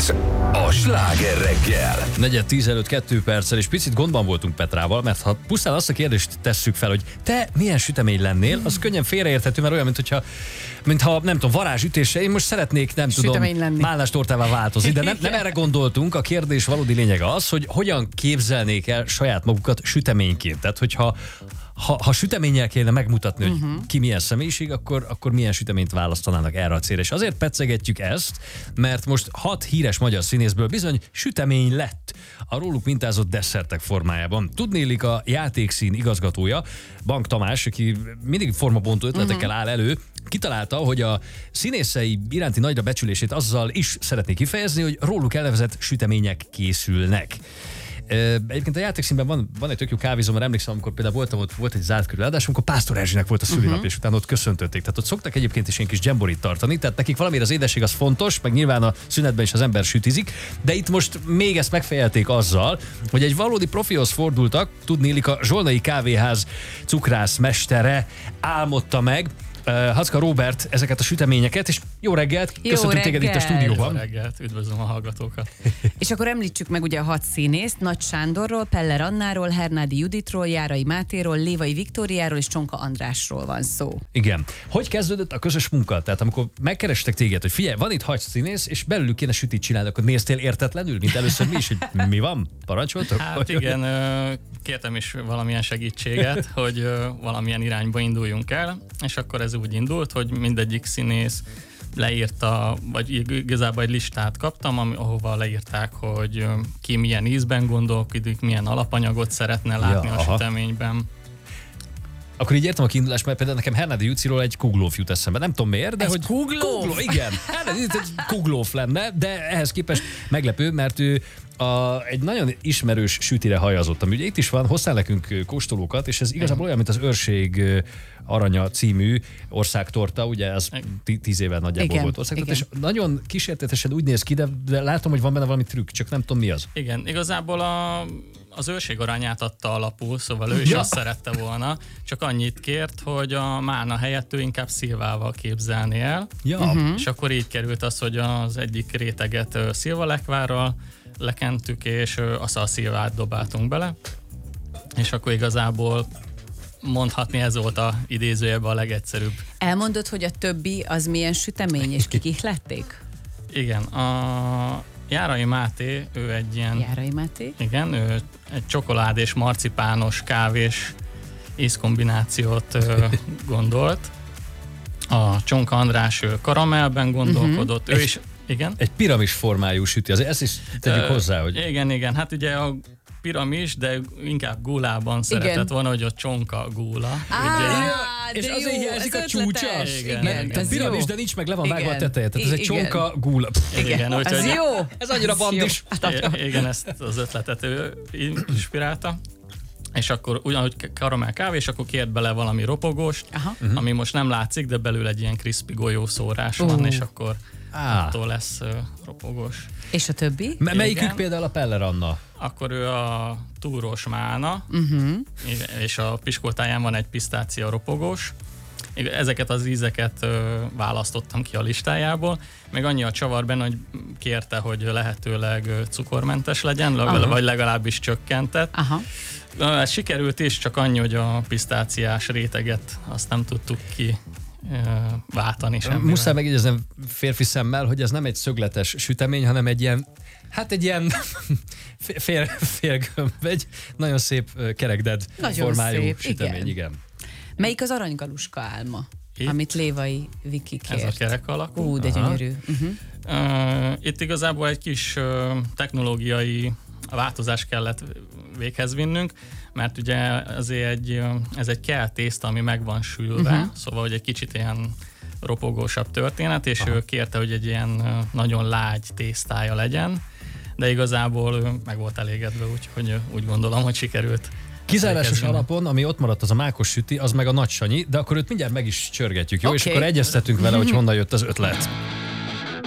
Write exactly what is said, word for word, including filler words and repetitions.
Ez a Sláger reggel. Negyed tíz előtt kettő perccel, és picit gondban voltunk Petrával, mert ha pusztán azt a kérdést tesszük fel, hogy te milyen sütemény lennél, az könnyen félreérthető, mert olyan, mintha, mintha nem tudom, varázsütése, én most szeretnék, nem Sütemény tudom, lenni. málnástortává változni, de nem, nem erre gondoltunk. A kérdés valódi lényege az, hogy hogyan képzelnék el saját magukat süteményként. Tehát, hogyha Ha, ha süteménnyel kéne megmutatni, hogy uh-huh. ki milyen személyiség, akkor, akkor milyen süteményt választanának erre a célra. És azért pecegetjük ezt, mert most hat híres magyar színészből bizony sütemény lett a róluk mintázott desszertek formájában. Tudnélik, a játékszín igazgatója, Bank Tamás, aki mindig formabontó ötletekkel uh-huh. áll elő, kitalálta, hogy a színészei iránti nagyra becsülését azzal is szeretné kifejezni, hogy róluk elnevezett sütemények készülnek. Egyébként a játékszínben van, van egy tök jó kávézó, mert emlékszem, amikor például voltam ott, volt egy zárt körül adás, amikor Pásztor Erzsinek volt a szülinap, uh-huh. és utána ott köszöntötték. Tehát ott szoktak egyébként is ilyen kis dzsemborit tartani, tehát nekik valamiért az édesség az fontos, meg nyilván a szünetben is az ember sütizik, de itt most még ezt megfejelték azzal, hogy egy valódi profihoz fordultak, tudnélik, a Zsolnai Kávéház cukrász mestere álmodta meg, Uh, Hacka Róbert ezeket a süteményeket, és jó reggelt, jó köszöntünk reggel. téged itt a stúdióban. Jó reggelt, üdvözlöm a hallgatókat. És akkor említsük meg ugye a hat színészt, Nagy Sándorról, Peller Annáról, Hernádi Juditról, Járai Mátéról, Lévai Viktóriáról és Csonka Andrásról van szó. Igen. Hogy kezdődött a közös munka? Tehát amikor megkerestek téged, hogy figyelj, van itt hat színész, és belőlük kéne sütit csinálni, akkor néztél értetlenül, mint először mi is, hogy mi van? Parancsoltok? Hát igen, kértem is valamilyen segítséget, hogy valamilyen irányba induljunk el, és akkor ez úgy indult, hogy mindegyik színész leírta, vagy igazából egy listát kaptam, ahova leírták, hogy ki milyen ízben gondolkodik, milyen alapanyagot szeretne látni ja, a aha. süteményben. Akkor így értem a kiindulást, mert például nekem Hernádi Juciról egy kuglóf jut eszembe. Nem tudom miért, de egy hogy... kuglóf? Kugló, igen. Hernádi Juci egy kuglóf lenne, de ehhez képest meglepő, mert ő a, egy nagyon ismerős sütire hajazott. Ugye itt is van, hozzá nekünk kóstolókat, és ez igazából olyan, mint az Őrség Aranya című országtorta, ugye ez tíz éve nagyjából igen, volt országtorta, és nagyon kísértetesen úgy néz ki, de, de látom, hogy van benne valami trükk, csak nem tudom mi az. Igen, igazából a, az Őrség Aranyát adta alapul, szóval ő is ja. azt szerette volna, csak annyit kért, hogy a mána helyett ő inkább szilvával képzelni el, ja. uh-huh. és akkor így került az, hogy az egyik réteget szilvalekvárral lekentük, és a szalszilvát dobáltunk bele, és akkor igazából mondhatni ez volt a idézőjebben a legegyszerűbb. Elmondod, hogy a többi az milyen sütemény, és kik ihlették? Igen, a Járai Máté, ő egy ilyen... Járai Máté? Igen, ő egy csokolád és marcipános kávés ízkombinációt gondolt. A Csonka András ő karamellben gondolkodott, uh-huh. ő is... Igen? Egy piramis formájú süti, azért ezt is tegyük uh, hozzá, hogy... Igen, igen, hát ugye a piramis, de inkább gulában igen. szeretett volna, hogy a csonka gula. Á, ugye, és azért hiányzik a csúcsa? Igen, igen, igen. Piramis, jó. de nincs meg le van igen. vágva a teteje. Tehát ez egy igen. csonka gula. Igen, igen. Úgy, ez hogy jó. Ez annyira bandis. Igen, ezt az ötletet ő inspirálta. És akkor ugyanúgy karamell kávé, és akkor kért bele valami ropogóst, uh-huh. ami most nem látszik, de belül egy ilyen crispy golyószórás uh. van, és akkor ah. attól lesz uh, ropogós. És a többi? M- melyikük például a Peller Anna? Akkor ő a túrós mána, uh-huh. és a piskoltáján van egy pisztácia ropogós. Ezeket az ízeket ö, választottam ki a listájából. Meg annyi a csavar benne, hogy kérte, hogy lehetőleg cukormentes legyen, Aha. vagy legalábbis csökkentett. Aha. Ez sikerült is, csak annyi, hogy a pisztáciás réteget azt nem tudtuk ki ö, váltani semmivel. Muszáj megjegyeznem férfi szemmel, hogy ez nem egy szögletes sütemény, hanem egy ilyen, hát egy ilyen fél, félgömb, egy nagyon szép kerekded nagyon formájú szép, sütemény, igen. igen. Melyik az aranygaluska álma, itt, amit Lévai Viki kért? Ez a kerek alakú. Ú, de gyönyörű. Uh-huh. Uh, itt igazából egy kis uh, technológiai változást kellett véghez vinnünk, mert ugye azért egy, ez egy kell tészta, ami meg van sülve, uh-huh. szóval hogy egy kicsit ilyen ropogósabb történet, és Aha. ő kérte, hogy egy ilyen nagyon lágy tésztája legyen, de igazából ő meg volt elégedve, úgyhogy úgy gondolom, hogy sikerült. Kizárásos alapon, ami ott maradt, az a mákos süti, az meg a Nagy Sanyi, de akkor őt mindjárt meg is csörgetjük, jó? Okay. És akkor egyeztetünk vele, hogy honnan jött az ötlet.